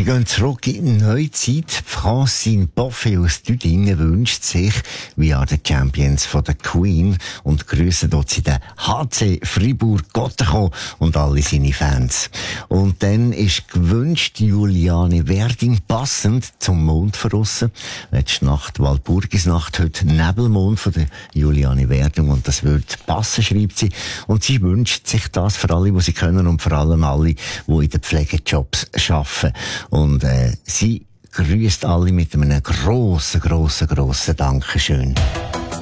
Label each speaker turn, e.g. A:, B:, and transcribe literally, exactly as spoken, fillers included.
A: Wir gehen zurück in die Neuzeit. Francine Boffet aus Düdingen wünscht sich We Are the Champions von der Queen und grüßen dort sie den H C Fribourg-Gotteron und alle seine Fans. Und dann ist gewünscht Juliane Werding passend zum Mond verrissen. Letzte Nacht Walpurgisnacht, heute Nebelmond von der Juliane Werding und das wird passen, schreibt sie. Und sie wünscht sich das für alle, die sie können und vor allem alle, die in den Pflegejobs arbeiten. Und äh, sie grüßt alle mit einem grossen, grossen, grossen Dankeschön.